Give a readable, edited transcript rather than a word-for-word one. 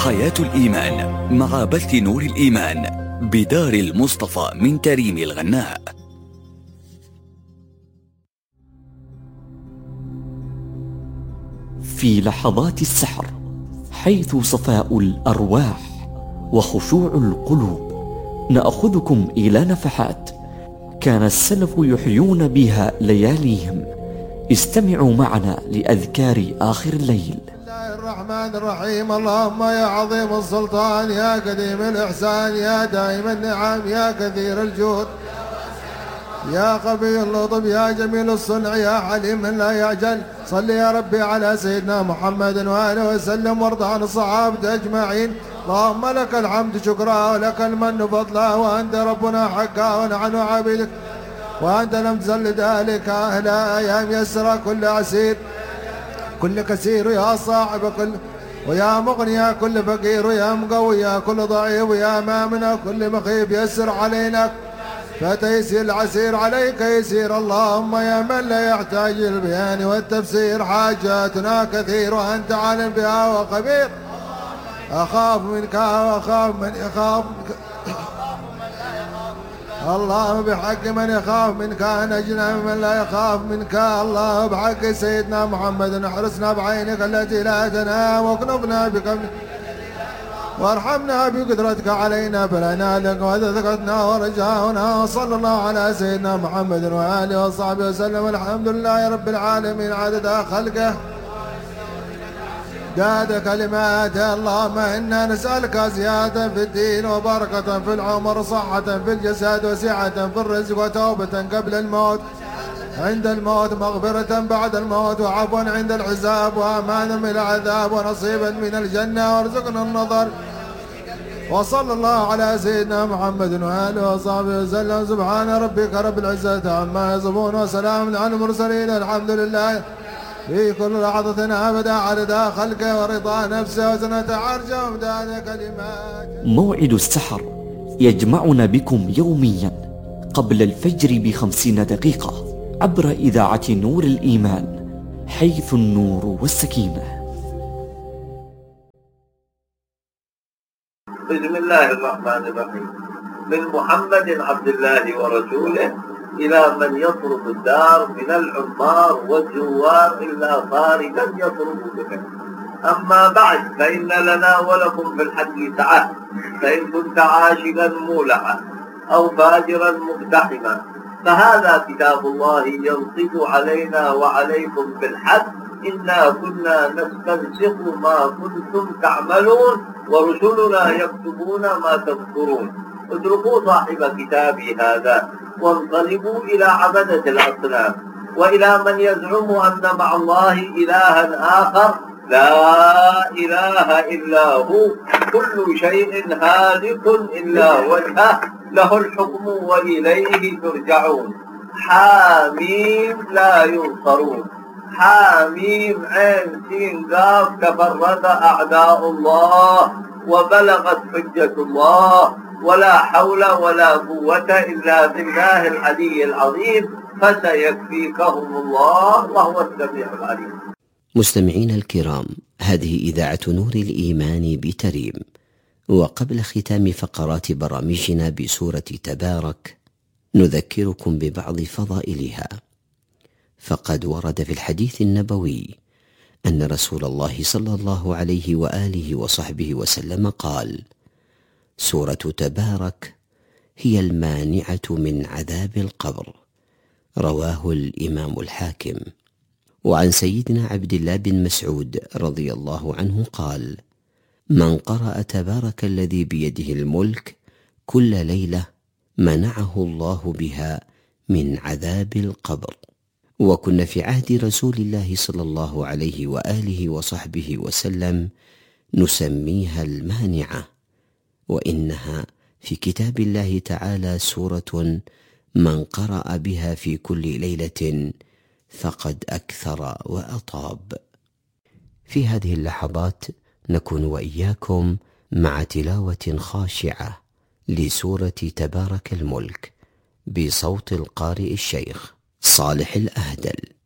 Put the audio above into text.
حياة الإيمان مع بث نور الإيمان بدار المصطفى من تريم الغناء. في لحظات السحر، حيث صفاء الأرواح وخشوع القلوب، نأخذكم إلى نفحات كان السلف يحيون بها لياليهم. استمعوا معنا لأذكار آخر الليل. بسم الله الرحمن الرحيم. اللهم يا عظيم السلطان، يا قديم الإحسان، يا دائم النعم، يا كثير الجود، يا قوي اللطف، يا جميل الصنع، يا حليم لا يعجل. صل يا ربي على سيدنا محمد وآله وسلم، وارض عن الصحابة أجمعين. اللهم لك الحمد شكرا، ولك المن فضلا، وأنت ربنا حقا، ونحن عبيدك، وأنت لم تزل ذلك أهل أيام. يسر كل عسير، كل كثير يا صاحب كل، ويا مغني يا كل فقير، يا مقوي يا كل ضعيف، ويا مامن كل مخيب. يسر علينا فتيسير العسير عليك يسير. اللهم يا من لا يحتاج البيان والتفسير، حاجاتنا كثير وأنت عالم بها وخبير. أخاف منك وأخاف من يخاف منك، الله بحق من يخاف منك نجنا من لا يخاف منك. الله بحق سيدنا محمد احرسنا بعينك التي لا تنام، واكنفنا بكم، وارحمنا بقدرتك علينا فلنا لك وذكرتنا ورجاؤنا. صلى الله على سيدنا محمد وآله وصحبه وسلم. الحمد لله رب العالمين عدد خلقه داد كلمات. اللهم إنا نسألك زيادة في الدين، وبركة في العمر، صحة في الجسد، وسعة في الرزق، وتوبة قبل الموت، عند الموت، مغفرة بعد الموت، وعفوا عند الحساب، وأمانا من العذاب، ونصيبا من الجنة، وارزقنا النظر. وصلى الله على سيدنا محمد وآله وصحبه وسلم. سبحان ربك رب العزة عما يصفون، وسلام على المرسلين، الحمد لله في كل لحظة أبدا عدد خلقه ورضا نفسه وزنة عرشه ومداد كلمات. موعد السحر يجمعنا بكم يوميا قبل الفجر ب50 دقيقة عبر إذاعة نور الإيمان، حيث النور والسكينة. بسم الله الرحمن الرحيم. من محمد عبد الله ورسوله إلى من يطرد الدار من العمار والزوار إلا خارجا يطرد بك. أما بعد، فإن لنا ولكم في الحج سعة، فإن كنت عاشقا مولعا أو فاجرا مقتحما، فهذا كتاب الله ينصب علينا وعليكم في الحج. إنا كنا نستنسخ ما كنتم تعملون، ورسلنا يكتبون ما تذكرون. اتركوا صاحب كتابي هذا وانقلبوا إلى عبدة الأصنام، وإلى من يزعم أن مع الله إلها آخر لا إله إلا هو. كل شيء هالك إلا وجهه، له الحكم وإليه ترجعون. حاميم لا ينصرون. حاميم عين سين قاف. تفرد أعداء الله وبلغت حجة الله، ولا حول ولا قوة إلا بالله العلي العظيم، فسيكفيكهم الله وهو السميع العليم. مستمعين الكرام، هذه إذاعة نور الإيمان بتريم. وقبل ختام فقرات برامجنا بسورة تبارك، نذكركم ببعض فضائلها. فقد ورد في الحديث النبوي أن رسول الله صلى الله عليه وآله وصحبه وسلم قال: سورة تبارك هي المانعة من عذاب القبر. رواه الإمام الحاكم. وعن سيدنا عبد الله بن مسعود رضي الله عنه قال: من قرأ تبارك الذي بيده الملك كل ليلة منعه الله بها من عذاب القبر. وكنا في عهد رسول الله صلى الله عليه وآله وصحبه وسلم نسميها المانعة، وإنها في كتاب الله تعالى سورة من قرأ بها في كل ليلة فقد أكثر وأطاب. في هذه اللحظات نكون وإياكم مع تلاوة خاشعة لسورة تبارك الملك بصوت القارئ الشيخ صالح الأهدل.